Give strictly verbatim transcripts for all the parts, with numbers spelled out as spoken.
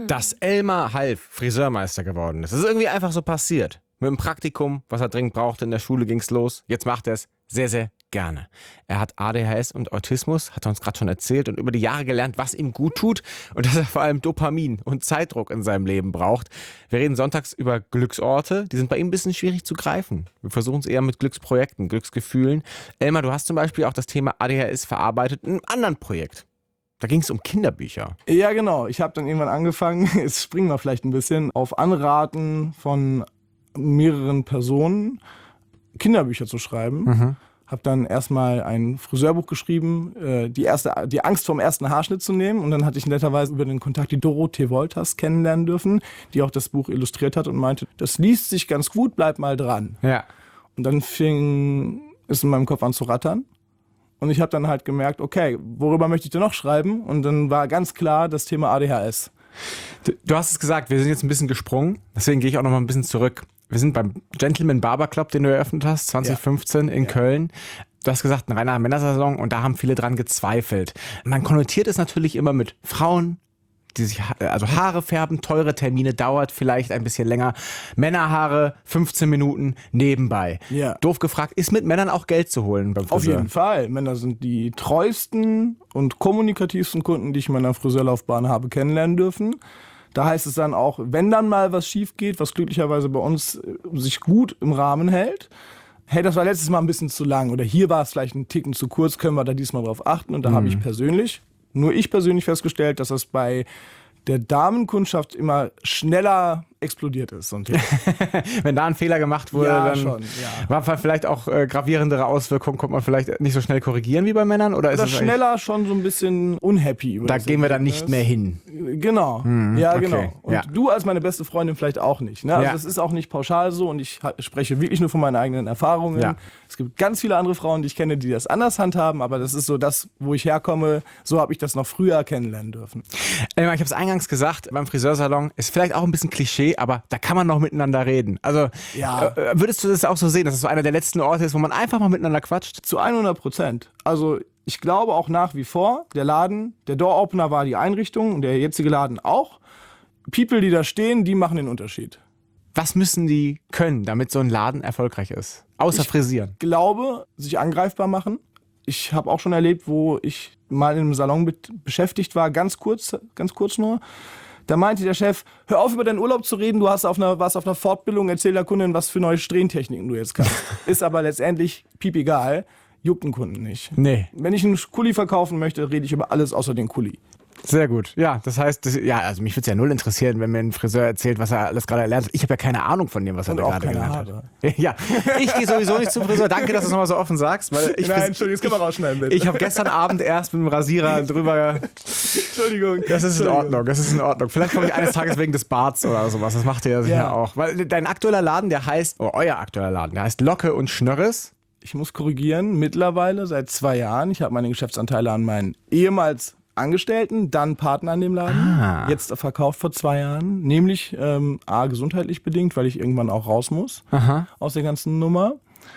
Dass Elmar Half Friseurmeister geworden ist, das ist irgendwie einfach so passiert. Mit dem Praktikum, was er dringend brauchte, in der Schule ging's los. Jetzt macht er es sehr, sehr gerne. Er hat A D H S und Autismus, hat er uns gerade schon erzählt, und über die Jahre gelernt, was ihm gut tut und dass er vor allem Dopamin und Zeitdruck in seinem Leben braucht. Wir reden sonntags über Glücksorte, die sind bei ihm ein bisschen schwierig zu greifen. Wir versuchen es eher mit Glücksprojekten, Glücksgefühlen. Elmar, du hast zum Beispiel auch das Thema A D H S verarbeitet in einem anderen Projekt. Da ging es um Kinderbücher. Ja, genau. Ich habe dann irgendwann angefangen, jetzt springen wir vielleicht ein bisschen, auf Anraten von mehreren Personen Kinderbücher zu schreiben. Mhm. Habe dann erstmal ein Friseurbuch geschrieben, äh, die, erste, die Angst vorm ersten Haarschnitt zu nehmen. Und dann hatte ich netterweise über den Kontakt die Dorothee Wolters kennenlernen dürfen, die auch das Buch illustriert hat und meinte, das liest sich ganz gut, bleib mal dran. Ja. Und dann fing es in meinem Kopf an zu rattern. Und ich habe dann halt gemerkt, okay, worüber möchte ich denn noch schreiben? Und dann war ganz klar das Thema A D H S. Du, du hast es gesagt, wir sind jetzt ein bisschen gesprungen, deswegen gehe ich auch noch mal ein bisschen zurück. Wir sind beim Gentleman Barber Club, den du eröffnet hast, zwanzig fünfzehn ja. in ja. Köln. Du hast gesagt, ein reiner Männersalon, und da haben viele dran gezweifelt. Man konnotiert es natürlich immer mit Frauen, die sich also Haare färben, teure Termine, dauert vielleicht ein bisschen länger. Männerhaare, fünfzehn Minuten nebenbei. Ja. Doof gefragt, ist mit Männern auch Geld zu holen beim Friseur? Auf jeden Fall. Männer sind die treuesten und kommunikativsten Kunden, die ich in meiner Friseurlaufbahn habe kennenlernen dürfen. Da heißt es dann auch, wenn dann mal was schief geht, was glücklicherweise bei uns sich gut im Rahmen hält, hey, das war letztes Mal ein bisschen zu lang oder hier war es vielleicht ein Ticken zu kurz, können wir da diesmal drauf achten. Und da mhm. habe ich persönlich, nur ich persönlich festgestellt, dass das bei der Damenkundschaft immer schneller explodiert ist. So ein Thema. Wenn da ein Fehler gemacht wurde, ja, dann schon, ja. war vielleicht auch äh, gravierendere Auswirkungen, konnte man vielleicht nicht so schnell korrigieren wie bei Männern? Oder, ist oder es schneller schon so ein bisschen unhappy. Über da das gehen wir dann Ergebnis. nicht mehr hin. Genau, hm, ja okay. genau. Und ja. du als meine beste Freundin vielleicht auch nicht. Ne? Also ja. das ist auch nicht pauschal so und ich spreche wirklich nur von meinen eigenen Erfahrungen. Ja. Es gibt ganz viele andere Frauen, die ich kenne, die das anders handhaben, aber das ist so das, wo ich herkomme. So habe ich das noch früher kennenlernen dürfen. Ich habe es eingangs gesagt, beim Friseursalon ist vielleicht auch ein bisschen Klischee, aber da kann man noch miteinander reden. Also ja. äh, würdest du das auch so sehen, dass es so einer der letzten Orte ist, wo man einfach mal miteinander quatscht? Zu hundert Prozent. Also ich glaube auch nach wie vor, der Laden, der Door-Opener war die Einrichtung und der jetzige Laden auch. People, die da stehen, die machen den Unterschied. Was müssen die können, damit so ein Laden erfolgreich ist? Außer ich frisieren. Ich glaube, sich angreifbar machen. Ich habe auch schon erlebt, wo ich mal in einem Salon be- beschäftigt war, ganz kurz, ganz kurz nur. Da meinte der Chef, hör auf über deinen Urlaub zu reden, du hast auf einer, warst auf einer Fortbildung, erzähl der Kundin, was für neue Strähntechniken du jetzt kannst. Ist aber letztendlich piep egal, juckt einen Kunden nicht. Nee. Wenn ich einen Kuli verkaufen möchte, rede ich über alles außer den Kuli. Sehr gut. Ja, das heißt, das, ja, also mich würde es ja null interessieren, wenn mir ein Friseur erzählt, was er alles gerade erlernt hat. Ich habe ja keine Ahnung von dem, was Und er auch gerade keine gelernt Haare. hat. Ja, ich gehe sowieso nicht zum Friseur. Danke, dass du es nochmal so offen sagst. Weil ich, Nein, Entschuldigung, das können wir rausschneiden, bitte. Ich habe gestern Abend erst mit dem Rasierer drüber... Entschuldigung. Das ist in Entschuldigung. Ordnung, das ist in Ordnung. Vielleicht komme ich eines Tages wegen des Barts oder sowas. Das macht ihr ja sicher Ja. auch. Weil dein aktueller Laden, der heißt, oh, euer aktueller Laden, der heißt Locke und Schnörres. Ich muss korrigieren, mittlerweile seit zwei Jahren. Ich habe meine Geschäftsanteile an meinen ehemals Angestellten, dann Partner in dem Laden, Ah. jetzt verkauft vor zwei Jahren, nämlich ähm, A, gesundheitlich bedingt, weil ich irgendwann auch raus muss Aha. aus der ganzen Nummer,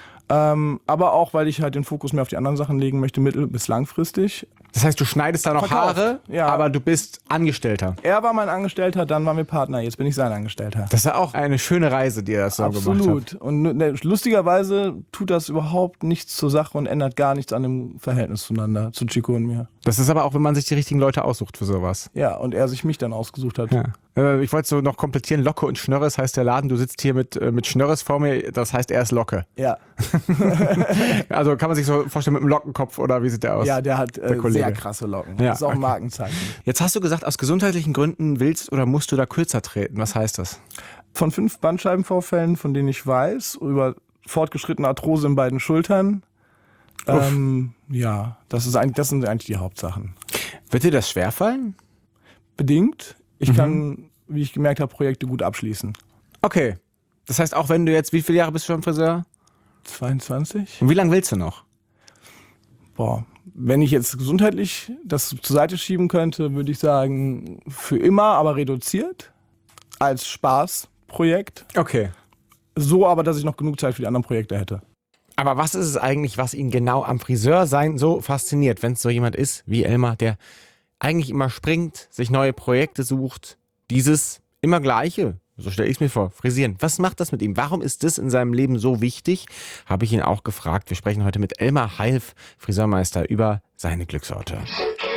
ähm, aber auch, weil ich halt den Fokus mehr auf die anderen Sachen legen möchte, mittel- bis langfristig. Das heißt, du schneidest da noch Verkauft, Haare, ja. aber du bist Angestellter. Er war mein Angestellter, dann waren wir Partner, jetzt bin ich sein Angestellter. Das ist ja auch eine schöne Reise, die ihr das so gemacht habt. Absolut. Und ne, lustigerweise tut das überhaupt nichts zur Sache und ändert gar nichts an dem Verhältnis zueinander, zu Chico und mir. Das ist aber auch, wenn man sich die richtigen Leute aussucht für sowas. Ja, und er sich mich dann ausgesucht hat. Ja. Äh, ich wollte so noch komplettieren, Locke und Schnörres heißt der Laden. Du sitzt hier mit, äh, mit Schnörres vor mir, das heißt, er ist Locke. Ja. Also kann man sich so vorstellen mit einem Lockenkopf oder wie sieht der aus? Ja, der hat äh, Der Kollege. sehr krasse Locken. Ja, Das ist auch ein okay. Markenzeichen. Jetzt hast du gesagt, aus gesundheitlichen Gründen willst oder musst du da kürzer treten. Was heißt das? Von fünf Bandscheibenvorfällen, von denen ich weiß, über fortgeschrittene Arthrose in beiden Schultern. Ähm, ja, das, ist eigentlich, das sind eigentlich die Hauptsachen. Wird dir das schwerfallen? Bedingt. Ich Mhm. kann, wie ich gemerkt habe, Projekte gut abschließen. Okay. Das heißt, auch wenn du jetzt, wie viele Jahre bist du schon Friseur? zweiundzwanzig? Und wie lange willst du noch? Boah, wenn ich jetzt gesundheitlich das zur Seite schieben könnte, würde ich sagen, für immer, aber reduziert. Als Spaßprojekt. Okay. So aber, dass ich noch genug Zeit für die anderen Projekte hätte. Aber was ist es eigentlich, was ihn genau am Friseursein so fasziniert, wenn es so jemand ist wie Elmar, der eigentlich immer springt, sich neue Projekte sucht, dieses immer Gleiche, so stelle ich es mir vor, frisieren. Was macht das mit ihm? Warum ist das in seinem Leben so wichtig? Habe ich ihn auch gefragt. Wir sprechen heute mit Elmar Heilf, Friseurmeister, über seine Glücksorte.